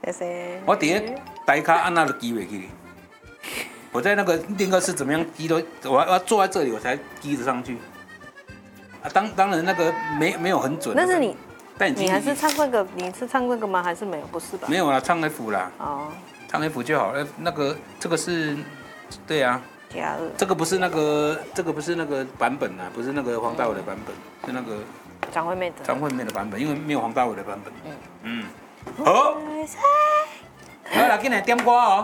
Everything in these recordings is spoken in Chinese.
谢谢。 我伫咧台卡按那都记袂去。我在那个练歌室怎么样击都，我要坐在这里我才击得上去。啊，当然那个没有很准。 那是你， 但你还是唱这个？你是唱这个吗？还是没有？不是吧？ 没有啦，唱 F 啦。 哦， 唱 F 就好了。那个这个是，对啊。 加2。 这个不是那个版本啊，不是那个黄大炜的版本，是那个张惠妹的。 张惠妹的版本，因为没有黄大炜的版本。好。好啦，紧来点歌哦。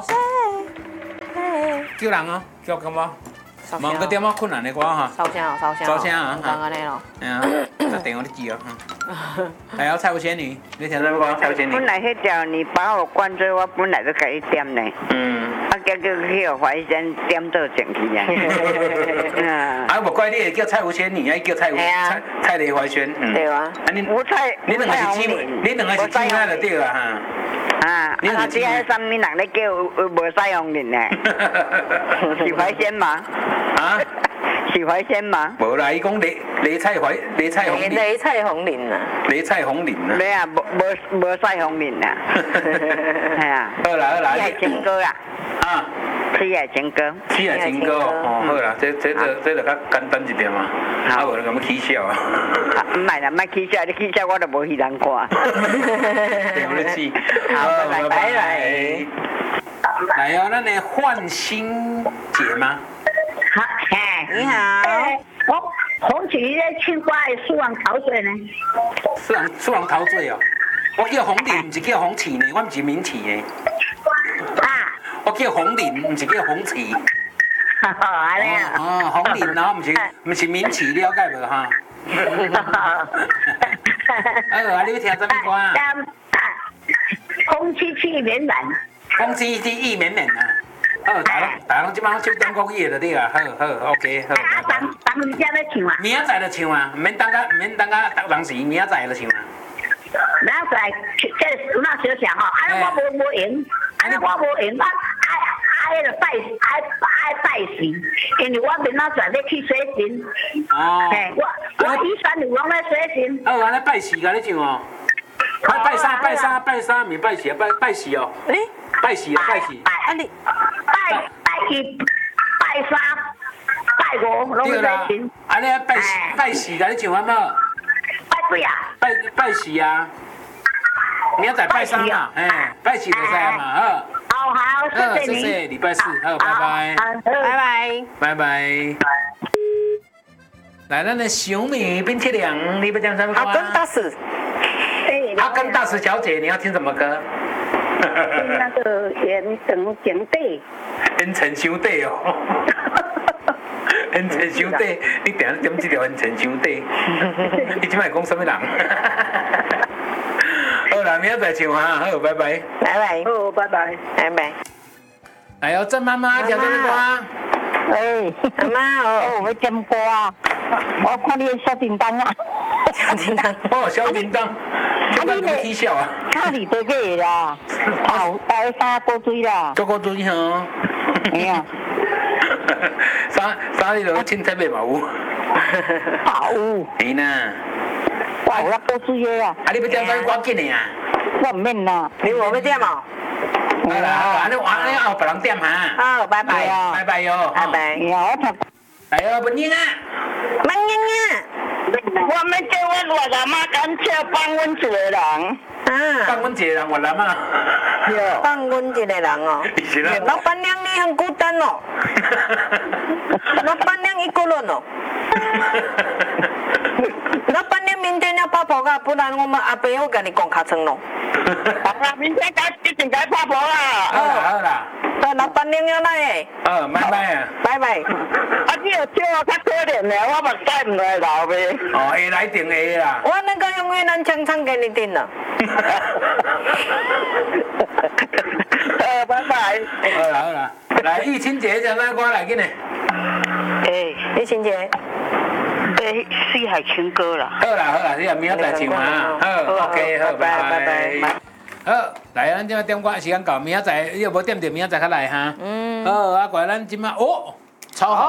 叫人哦，叫干嘛？忙个点啊困难的歌哈。 烧声哦，烧声。 烧声啊！ 刚刚那咯。 哎呀，打电话你记哦。还有蔡舞仙女，你听什么歌？蔡舞仙女。 本来迄条你把我灌醉，我本来就给你点呢。结果去互怀仙点倒进去啊。 啊，无怪你会叫蔡舞仙女，还叫蔡丽怀萱。 对啊。 啊，你两个是姊妹，你两个是姊妹就对啦哈。 啊，啊，只系上面人咧叫无西红柿呢？是怀仙吗？啊？是怀仙吗？ 无啦，伊讲李彩红林。 李彩红林啊。 李彩红林啊。 没啊，无西红柿啊。系啊。 好啦。 你系情歌啊？啊。是系情歌。 是系情歌哦，好啦，这就较简单一点嘛。啊，无你咁起笑啊。 唔系啦，唔起笑，你起笑我就无去人歌。 对，我去。好，拜拜。来哦，咱的焕新姐吗？ 你好。我红旗咧唱歌的苏王陶醉呢。 苏王陶醉哦，我叫红林，唔是叫红旗呢，我唔是名旗呢。啊。我叫红林，唔是叫红旗。 安尼啊。 哦，红林哦，唔是名旗，了解无哈？啊，你要听什么歌啊？ 风凄凄绵绵。 风凄凄意绵绵啊！好，大家拢即摆唱中国语的对啊，好 ，OK， 好。 啊，当日才咧唱啊。 明仔载就唱啊，唔免等到人时，明仔载就唱啊。 明仔载这有那小想吼，安尼我无闲，安尼我无闲，我爱就拜神，因为我明仔载咧去洗神。哦。嘿，我以前有讲咧洗神。 哦，安尼拜四甲你唱哦。拜三，咪拜四啊，拜四哦。诶，拜四。 啊你拜一、拜三、拜五，拢是在神。 安尼拜四甲你唱啊冇？ 拜几啊？ 拜四啊。明仔载拜三嘛，拜四就使啊嘛，好。好，谢谢，礼拜四，好，拜拜。来，咱的小米冰淇淋，你要讲什么歌？ 阿根达斯。 阿根达斯小姐，你要听什么歌？ 那个盐城兄弟。 盐城兄弟哦。盐城兄弟，你等下点这条盐城兄弟？你今摆讲什么人？好啦，明仔再唱哈，好，拜拜。 拜拜。 好，拜拜。 拜拜。 来哦，郑妈妈讲什么歌？ 阿妈哦， 我点歌啊！我看你小叮当啊。 小叮当。 哦，小叮当。你怎么起笑啊？ 看你这个啦，带啥锅水啦？ 做锅水吼。 哎呀。 啥你落凊彩买嘛有？ 有。 是呐。 哇，有啦锅水的啊！ 啊，你要点啥歌紧的啊？ 我唔免啦。 你无要点哦？ 好啦，安尼后别人点哈。 好，拜拜。 拜拜哟。 拜拜。 来哦，文英啊。 文英啊。 我们叫我越南妈敢笑帮阮一个人。 啊。帮阮一个人越南啊。 对。帮阮一个人哦。老板娘你很孤单哦。老板娘一个人哦。老板娘明天要拍婆啊，不然我们阿伯会跟你讲卡层咯。 好啦，明天一定该拍婆啦。 好啦。 老板娘要来诶。 拜拜啊。 拜拜。 啊，你又叫我较可怜咧，我目屎唔来流呗。 哦，会来定会啦。 我那个用越南腔唱给你听了。 拜拜。 好啦，来玉清姐唱啥歌来紧嘞？ 玉清姐。 四海情歌啦。 好啦，你也明仔再唱啊。好 ，OK， 好，拜。好，来，咱今仔点歌时间到，明仔载要无点着，明仔载较来哈。好，啊，怪咱今仔哦，超好。